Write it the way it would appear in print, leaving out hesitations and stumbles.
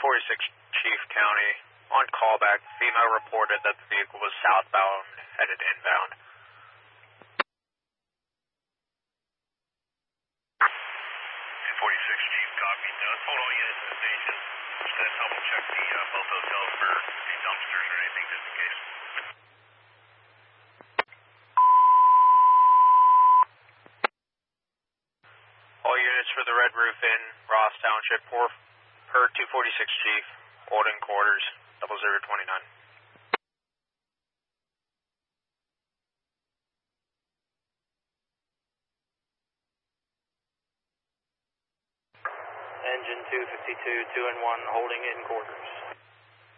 246 Chief County. On callback, female reported that the vehicle was southbound, headed inbound. 246 Chief, copy. Hold all units in the station. Just double check both hotels for any dumpsters or anything just in case. All units for the Red Roof Inn, Ross Township, per 246 Chief, holding quarters, 0029. Engine 252, 2 and 1, holding in quarters.